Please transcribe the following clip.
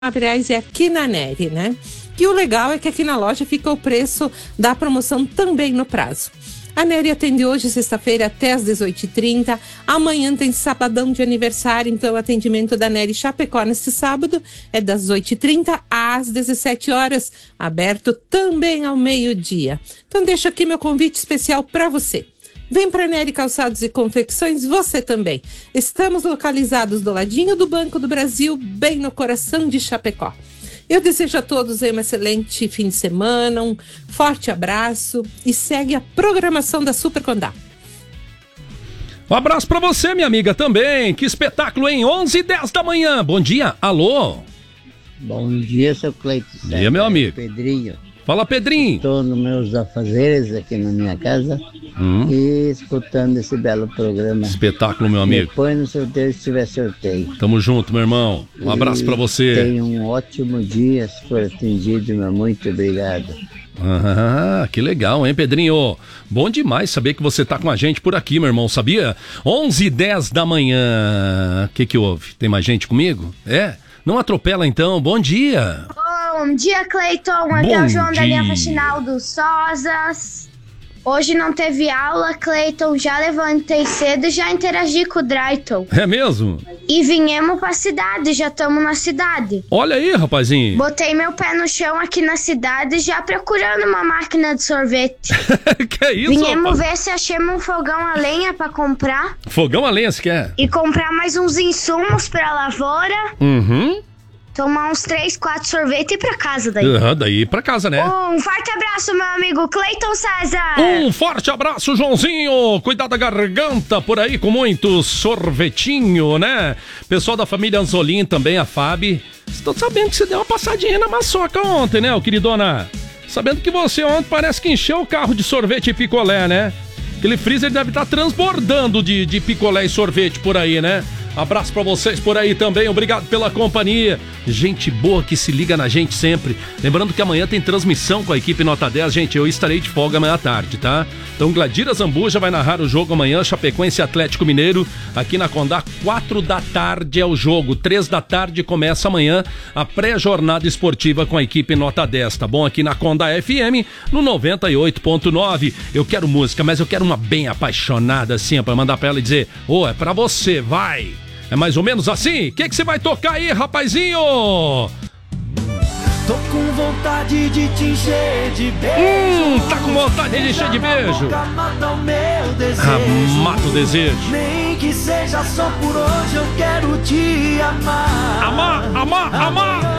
R$9 é aqui na Nery, né? E o legal é que aqui na loja fica o preço da promoção também no prazo. A Nery atende hoje, sexta-feira, até às 18h30. Amanhã tem sabadão de aniversário, então o atendimento da Nery Chapecó neste sábado é das 18h30 às 17h, aberto também ao meio-dia. Então deixo aqui meu convite especial para você. Vem para Nery Calçados e Confecções, você também. Estamos localizados do ladinho do Banco do Brasil, bem no coração de Chapecó. Eu desejo a todos aí um excelente fim de semana, um forte abraço e segue a programação da Super Condá. Um abraço para você, minha amiga, também. Que espetáculo, hein? 11h10 da manhã. Bom dia, alô? Bom dia, seu Cleiton. Bom dia, meu amigo. Pedrinho. Fala, Pedrinho. Estou nos meus afazeres aqui na minha casa e escutando esse belo programa. Espetáculo, meu amigo. Depois no sorteio, se tiver sorteio. Tamo junto, meu irmão. Um abraço pra você. Tenha um ótimo dia, se for atendido, meu muito obrigado. Ah, que legal, hein, Pedrinho? Bom demais saber que você tá com a gente por aqui, meu irmão, sabia? 11h10 da manhã. O que houve? Tem mais gente comigo? É? Não atropela então, bom dia. Bom dia, Cleiton. Aqui é o João da linha Faxinal dos Sozas. Hoje não teve aula, Cleiton. Já levantei cedo e já interagi com o Drayton. É mesmo? E viemos pra cidade, já estamos na cidade. Olha aí, rapazinho. Botei meu pé no chão aqui na cidade já procurando uma máquina de sorvete. Que é isso, viemos ver se achamos um fogão a lenha pra comprar. Fogão a lenha, se quer? E comprar mais uns insumos pra lavoura. Tomar uns 3, 4 sorvete e ir pra casa daí. Daí pra casa, né? Um forte abraço, meu amigo Cleiton César. Um forte abraço, Joãozinho. Cuidado da garganta por aí com muito sorvetinho, né? Pessoal da família Anzolim também, a Fábio. Estou sabendo que você deu uma passadinha na Maçoca ontem, né, queridona? Sabendo que você ontem parece que encheu o carro de sorvete e picolé, né? Aquele freezer deve estar transbordando de picolé e sorvete por aí, né? Abraço pra vocês por aí também, obrigado pela companhia. Gente boa que se liga na gente sempre. Lembrando que amanhã tem transmissão com a equipe Nota 10. Gente, eu estarei de folga amanhã à tarde, tá? Então Gladira Zambuja vai narrar o jogo amanhã, Chapecoense e Atlético Mineiro, aqui na Condá. 4 da tarde é o jogo, 3 da tarde começa amanhã a pré-jornada esportiva com a equipe Nota 10, tá bom? Aqui na Condá FM, no 98.9. Eu quero música, mas eu quero uma bem apaixonada assim, pra mandar pra ela e dizer, é pra você, vai! É mais ou menos assim? O que você vai tocar aí, rapazinho? Tô com vontade de te encher de beijo. Tá com vontade de encher de beijo? Mata o meu desejo. Mata o desejo. Nem que seja só por hoje, eu quero te amar. Amar, amar, amar.